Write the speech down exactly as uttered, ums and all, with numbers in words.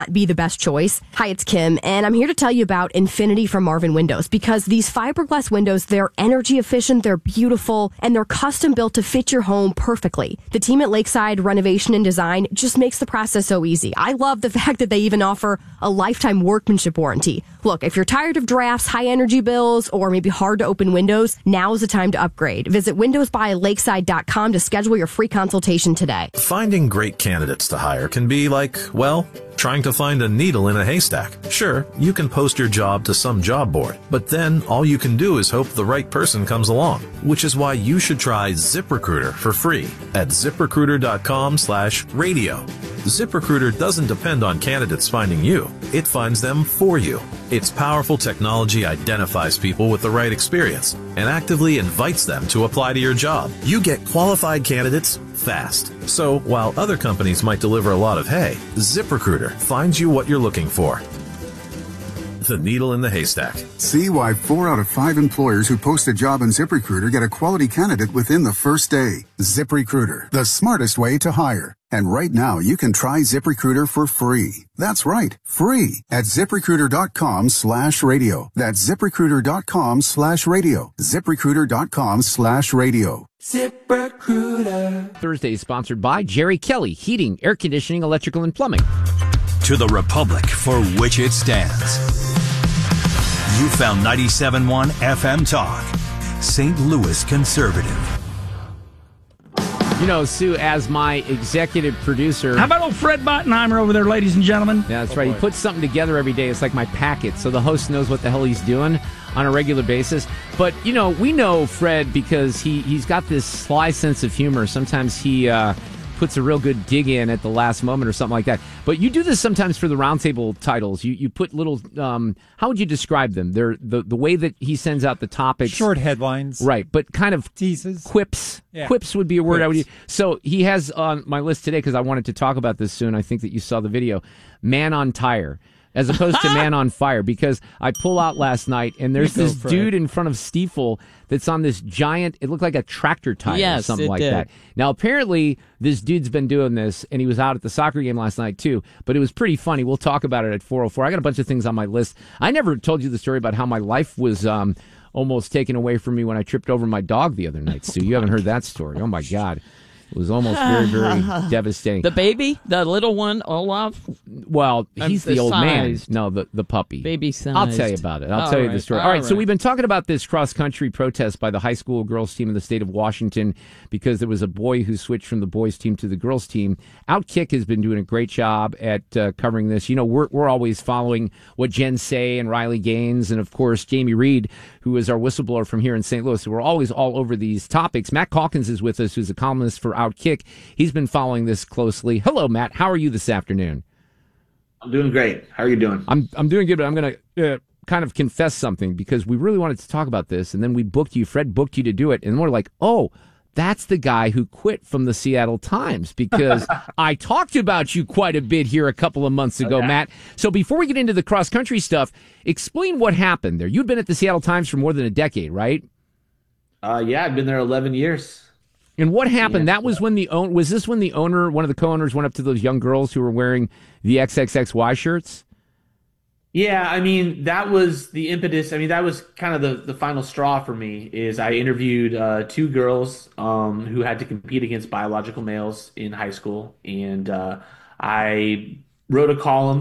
be the best choice. Hi, it's Kim, and I'm here to tell you about Infinity from Marvin Windows, because these fiberglass windows, they're energy efficient, they're beautiful, and they're custom built to fit your home perfectly. The team at Lakeside Renovation and Design just makes the process so easy. I love the fact that they even offer a lifetime workmanship warranty. Look, if you're tired of drafts, high energy bills, or maybe hard to open windows, now's the time to upgrade. Visit windows by lakeside dot com to schedule your free consultation today. Finding great candidates to hire can be like, well, trying to find a needle in a haystack. Sure, you can post your job to some job board, but then all you can do is hope the right person comes along, which is why you should try ZipRecruiter for free at ziprecruiter.com slash radio. ZipRecruiter doesn't depend on candidates finding you. It finds them for you. Its powerful technology identifies people with the right experience and actively invites them to apply to your job. You get qualified candidates fast. So while other companies might deliver a lot of hay, ZipRecruiter finds you what you're looking for. The needle in the haystack. See why four out of five employers who post a job on ZipRecruiter get a quality candidate within the first day. ZipRecruiter, the smartest way to hire. And right now, you can try ZipRecruiter for free. That's right, free at ZipRecruiter.com slash radio. That's ZipRecruiter.com slash radio. ZipRecruiter.com slash radio. ZipRecruiter. Thursday is sponsored by Jerry Kelly, Heating, Air Conditioning, Electrical, and Plumbing. To the republic for which it stands. You found ninety-seven point one F M Talk, Saint Louis Conservative. You know, Sue, as my executive producer... How about old Fred Bottenheimer over there, ladies and gentlemen? Yeah, that's oh, right. boy. He puts something together every day. It's like my packet, so the host knows what the hell he's doing on a regular basis. But, you know, we know Fred because he, he's got this sly sense of humor. Sometimes he... Uh, puts a real good dig in at the last moment or something like that. But you do this sometimes for the roundtable titles. You you put little, um, how would you describe them? They're the, the way that he sends out the topics. Short headlines. Right, but kind of teases. Quips. Yeah. Quips would be a word Quips. I would use. So he has on my list today, because I wanted to talk about this soon. I think that you saw the video. Man on Tire. As opposed to Man on Fire, because I pull out last night and there's this dude in front of Stiefel that's on this giant, it looked like a tractor tire yes, or something it like did. that. Now, apparently, this dude's been doing this, and he was out at the soccer game last night, too, but it was pretty funny. We'll talk about it at four oh four. I got a bunch of things on my list. I never told you the story about how my life was um, almost taken away from me when I tripped over my dog the other night, Sue. You haven't heard that story. Oh, my God. It was almost very, very devastating. The baby? The little one, Olaf? Well, he's Um, the old man. sized. No, the, the puppy. Baby sized. I'll tell you about it. I'll All tell you right, the story. all All right, so right. we've been talking about this cross-country protest by the high school girls team in the state of Washington because there was a boy who switched from the boys team to the girls team. Outkick has been doing a great job at uh, covering this. You know, we're, we're always following what Jen Say and Riley Gaines and, of course, Jamie Reed, who is our whistleblower from here in Saint Louis. So we're always all over these topics. Matt Calkins is with us, who's a columnist for Outkick. He's been following this closely. Hello, Matt. How are you this afternoon? I'm doing great. How are you doing? I'm I'm doing good, but I'm going to uh, kind of confess something because we really wanted to talk about this, and then we booked you. Fred booked you to do it, and we're like, oh, that's the guy who quit from the Seattle Times because I talked about you quite a bit here a couple of months ago, Okay. Matt. So before we get into the cross-country stuff, explain what happened there. You've been at the Seattle Times for more than a decade, right? Uh, yeah, I've been there eleven years. And what happened? Yeah. That was when the own was this when the owner, one of the co-owners, went up to those young girls who were wearing the X X X Y shirts? Yeah, I mean, that was the impetus. I mean, that was kind of the, the final straw for me is I interviewed uh, two girls um, who had to compete against biological males in high school. And uh, I wrote a column